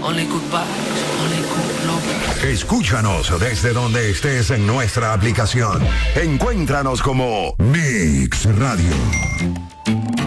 only goodbyes, only good love. Escúchanos desde donde estés en nuestra aplicación. Encuéntranos como Mix Radio.